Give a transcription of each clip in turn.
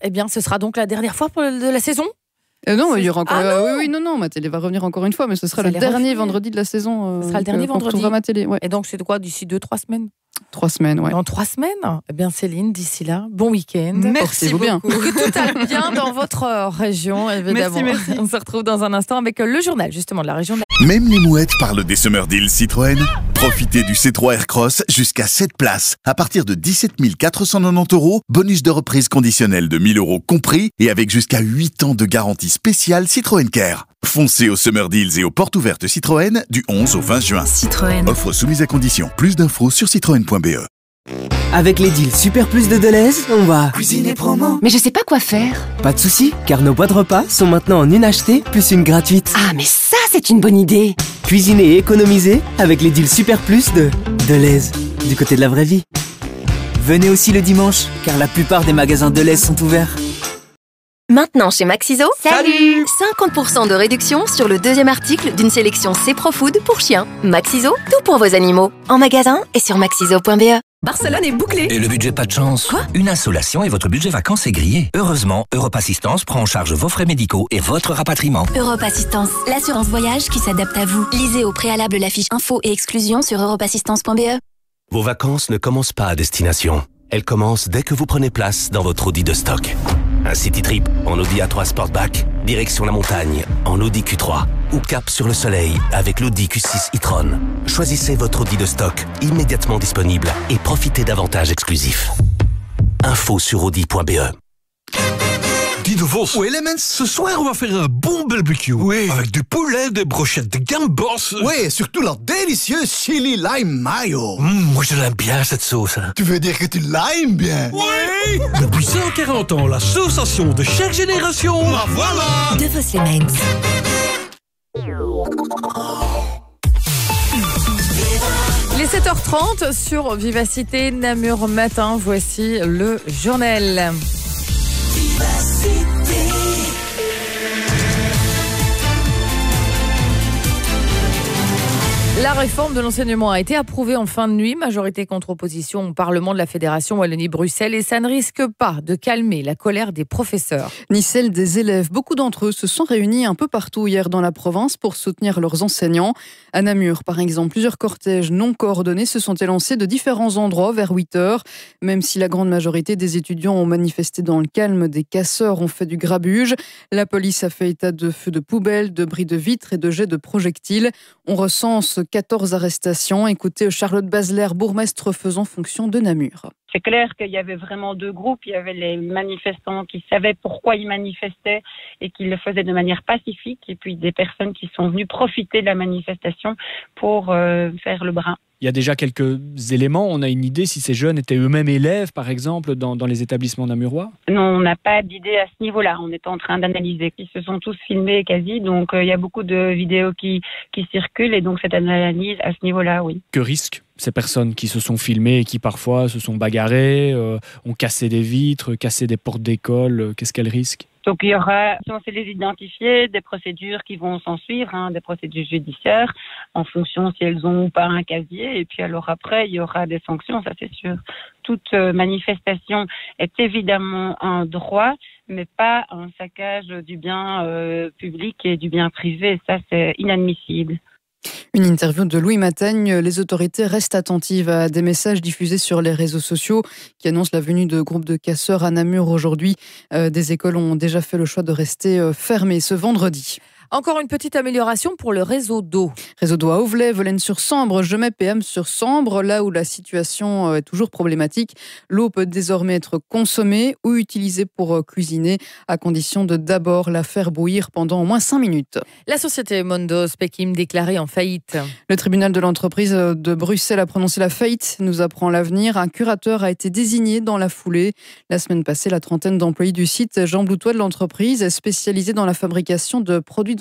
Eh bien, ce sera donc la dernière fois de la saison. Non, il y aura encore. Non, ma télé va revenir encore une fois, mais ce sera le dernier vendredi de la saison. Ce sera le dernier vendredi. Ma télé, ouais. Et donc, c'est quoi d'ici 2-3 semaines? 3 semaines, ouais. Dans 3 semaines? Eh bien, Céline, d'ici là, bon week-end. Merci beaucoup. Bien. Que tout aille bien dans votre région, évidemment. Merci. On se retrouve dans un instant avec le journal, justement, de la région. Même les mouettes parlent des Summer Deals Citroën. Profitez du C3 Aircross jusqu'à 7 places. À partir de 17 490 €, bonus de reprise conditionnel de 1 000 € compris et avec jusqu'à 8 ans de garantie spéciale Citroën Care. Foncez aux Summer Deals et aux portes ouvertes Citroën du 11 au 20 juin. Citroën. Offre soumise à condition. Plus d'infos sur citroën.be. Avec les deals Super Plus de Delhaize, on va cuisiner promo. Mais je sais pas quoi faire. Pas de soucis, car nos boîtes repas sont maintenant en une achetée plus une gratuite. Ah, mais ça, c'est une bonne idée. Cuisiner et économiser avec les deals Super Plus de Delhaize, du côté de la vraie vie. Venez aussi le dimanche, car la plupart des magasins Delhaize sont ouverts. Maintenant chez Maxiso, Salut 50% de réduction sur le deuxième article d'une sélection C-Pro-Food pour chiens. Maxiso, tout pour vos animaux. En magasin et sur maxiso.be. Barcelone est bouclé. Et le budget pas de chance. Quoi? Une insolation et votre budget vacances est grillé. Heureusement, Europe Assistance prend en charge vos frais médicaux et votre rapatriement. Europe Assistance, l'assurance voyage qui s'adapte à vous. Lisez au préalable la fiche info et exclusion sur europeassistance.be. Vos vacances ne commencent pas à destination. Elles commencent dès que vous prenez place dans votre Audi de stock. Un city trip en Audi A3 Sportback, direction la montagne en Audi Q3 ou cap sur le soleil avec l'Audi Q6 e-tron. Choisissez votre Audi de stock immédiatement disponible et profitez d'avantages exclusifs. Info sur audi.be. Guy de Vos. Oui, les mens. Ce soir, on va faire un bon barbecue. Oui. Avec du poulet, des brochettes de gambas. Oui, et surtout leur délicieux chili lime mayo. Moi, je l'aime bien, cette sauce. Hein. Tu veux dire que tu l'aimes bien? Oui. Depuis 140 ans, l'association de chaque génération. Ah, voilà. De Vos les mens. Les 7h30 sur Vivacité Namur Matin. Voici le journal. La réforme de l'enseignement a été approuvée en fin de nuit, majorité contre opposition au Parlement de la Fédération Wallonie-Bruxelles, et ça ne risque pas de calmer la colère des professeurs. Ni celle des élèves. Beaucoup d'entre eux se sont réunis un peu partout hier dans la province pour soutenir leurs enseignants. À Namur, par exemple, plusieurs cortèges non coordonnés se sont élancés de différents endroits vers 8h. Même si la grande majorité des étudiants ont manifesté dans le calme, des casseurs ont fait du grabuge. La police a fait état de feux de poubelles, de bris de vitres et de jets de projectiles. On recense 14 arrestations. Écoutez Charlotte Basler, bourgmestre faisant fonction de Namur. C'est clair qu'il y avait vraiment deux groupes. Il y avait les manifestants qui savaient pourquoi ils manifestaient et qui le faisaient de manière pacifique. Et puis des personnes qui sont venues profiter de la manifestation pour faire le brin. Il y a déjà quelques éléments. On a une idée si ces jeunes étaient eux-mêmes élèves, par exemple, dans les établissements namurois? Non, on n'a pas d'idée à ce niveau-là. On est en train d'analyser. Ils se sont tous filmés quasi. Donc, il y a beaucoup de vidéos qui circulent. Et donc, cette analyse à ce niveau-là, oui. Que risquent ces personnes qui se sont filmées et qui parfois se sont bagarrées, ont cassé des vitres, cassé des portes d'école? Qu'est-ce qu'elles risquent? Donc il y aura, si on sait les identifier, des procédures qui vont s'en suivre, des procédures judiciaires, en fonction si elles ont ou pas un casier. Et puis alors après, il y aura des sanctions, ça c'est sûr. Toute manifestation est évidemment un droit, mais pas un saccage du bien public et du bien privé. Ça, c'est inadmissible. Une interview de Louis Matagne. Les autorités restent attentives à des messages diffusés sur les réseaux sociaux qui annoncent la venue de groupes de casseurs à Namur aujourd'hui. Des écoles ont déjà fait le choix de rester fermées ce vendredi. Encore une petite amélioration pour le réseau d'eau. Réseau d'eau à Auvelais, Volaine-sur-Sambre, Gemep et Ham-sur-Sambre, là où la situation est toujours problématique. L'eau peut désormais être consommée ou utilisée pour cuisiner, à condition de d'abord la faire bouillir pendant au moins 5 minutes. La société Mondo Spekim déclarée en faillite. Le tribunal de l'entreprise de Bruxelles a prononcé la faillite, nous apprend l'avenir. Un curateur a été désigné dans la foulée. La semaine passée, la trentaine d'employés du site Jean Bloutois de l'entreprise, spécialisée dans la fabrication de produits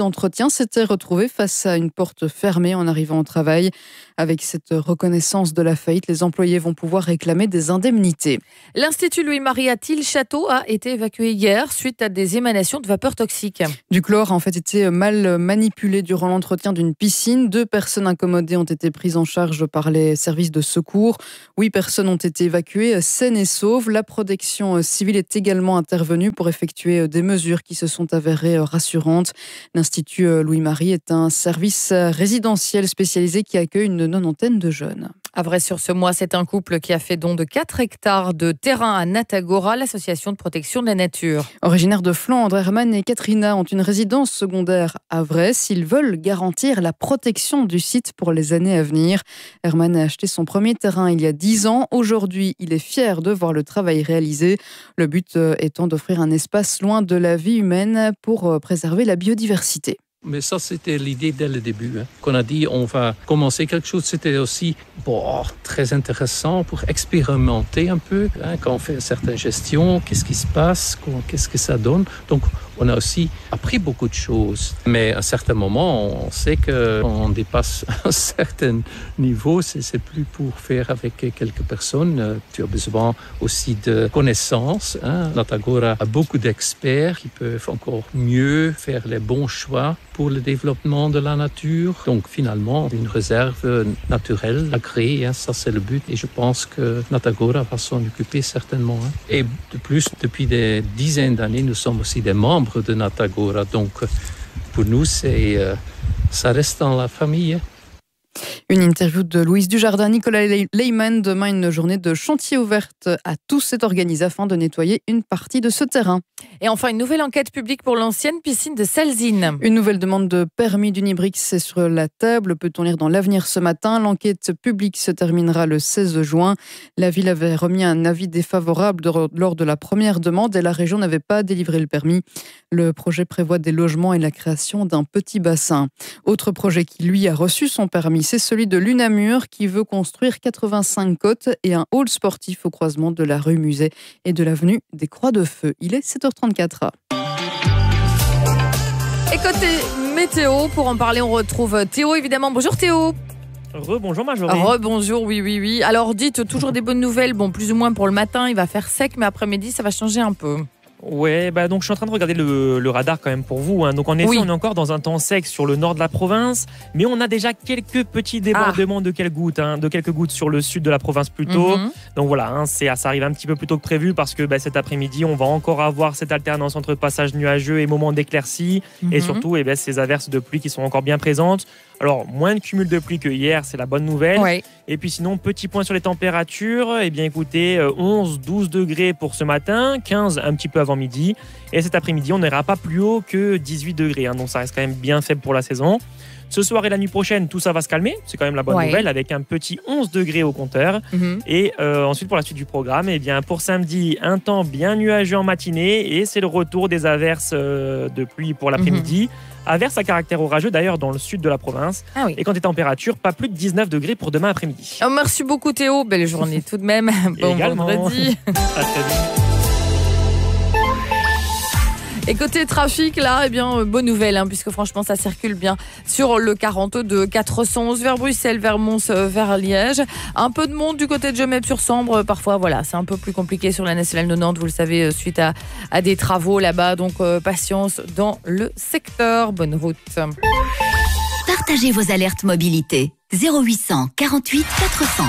d'entretien s'étaient retrouvés face à une porte fermée en arrivant au travail. Avec cette reconnaissance de la faillite, les employés vont pouvoir réclamer des indemnités. L'Institut Louis-Marie à Tille-Château a été évacué hier suite à des émanations de vapeur toxique. Du chlore a en fait été mal manipulé durant l'entretien d'une piscine. 2 personnes incommodées ont été prises en charge par les services de secours. 8 personnes ont été évacuées saines et sauves. La protection civile est également intervenue pour effectuer des mesures qui se sont avérées rassurantes. L'Institut Louis-Marie est un service résidentiel spécialisé qui accueille une 90aine de jeunes. À Vrai-sur-ce-Mois, c'est un couple qui a fait don de 4 hectares de terrain à Natagora, l'association de protection de la nature. Originaires de Flandre, Herman et Katrina ont une résidence secondaire à Vrai. S'ils veulent garantir la protection du site pour les années à venir. Herman a acheté son premier terrain il y a 10 ans. Aujourd'hui, il est fier de voir le travail réalisé. Le but étant d'offrir un espace loin de la vie humaine pour préserver la biodiversité. Mais ça, c'était l'idée dès le début. Qu'on a dit, on va commencer quelque chose. C'était aussi très intéressant pour expérimenter un peu. Quand on fait certaines gestions, qu'est-ce qui se passe, qu'est-ce que ça donne. Donc, on a aussi appris beaucoup de choses. Mais à un certain moment, on sait qu'on dépasse un certain niveau. C'est plus pour faire avec quelques personnes. Tu as besoin aussi de connaissances. Natagora a beaucoup d'experts qui peuvent encore mieux faire les bons choix pour le développement de la nature. Donc finalement, une réserve naturelle à créer, ça c'est le but. Et je pense que Natagora va s'en occuper certainement. Et de plus, depuis des dizaines d'années, nous sommes aussi des membres de Natagora. Donc pour nous, ça reste dans la famille. Une interview de Louise Dujardin, Nicolas Leyman. Demain, une journée de chantier ouverte à tous est organisée afin de nettoyer une partie de ce terrain. Et enfin, une nouvelle enquête publique pour l'ancienne piscine de Salzine. Une nouvelle demande de permis d'Unibrix est sur la table, peut-on lire dans l'Avenir ce matin. L'enquête publique se terminera le 16 juin. La ville avait remis un avis défavorable lors de la première demande et la région n'avait pas délivré le permis. Le projet prévoit des logements et la création d'un petit bassin. Autre projet qui, lui, a reçu son permis, c'est celui de l'Unamur qui veut construire 85 côtes et un hall sportif au croisement de la rue Musée et de l'avenue des Croix de Feu. Il est 7h34. Et côté météo, pour en parler, on retrouve Théo évidemment. Bonjour Théo. Rebonjour Marjorie. Rebonjour, oui. Alors dites toujours des bonnes nouvelles, plus ou moins pour le matin, il va faire sec, mais après-midi ça va changer un peu. Ouais, donc je suis en train de regarder le radar quand même pour vous. Donc en effet, on est encore dans un temps sec sur le nord de la province, mais on a déjà quelques petits débordements de quelques gouttes sur le sud de la province plutôt. Donc voilà, ça arrive un petit peu plus tôt que prévu parce que cet après-midi, on va encore avoir cette alternance entre passage nuageux et moments d'éclaircie et surtout ces averses de pluie qui sont encore bien présentes. Alors, moins de cumul de pluie que hier, c'est la bonne nouvelle. Ouais. Et puis sinon, petit point sur les températures. Écoutez, 11-12 degrés pour ce matin, 15 un petit peu avant midi. Et cet après-midi, on n'ira pas plus haut que 18 degrés. Donc ça reste quand même bien faible pour la saison. Ce soir et la nuit prochaine, tout ça va se calmer. C'est quand même la bonne nouvelle, avec un petit 11 degrés au compteur. Et ensuite, pour la suite du programme, pour samedi, un temps bien nuageux en matinée. Et c'est le retour des averses de pluie pour l'après-midi. Averses à caractère orageux d'ailleurs dans le sud de la province. Et quand les températures, pas plus de 19 degrés pour demain après-midi. Merci beaucoup Théo, belle journée tout de même. Bon vendredi. À très vite. Et côté trafic, là, bonne nouvelle, puisque franchement, ça circule bien sur le 42 411 vers Bruxelles, vers Mons, vers Liège. Un peu de monde du côté de Gemep-sur-Sambre. Parfois, c'est un peu plus compliqué sur la nationale 90, vous le savez, suite à des travaux là-bas. Donc, patience dans le secteur. Bonne route. Partagez vos alertes mobilité. 0800 48 400.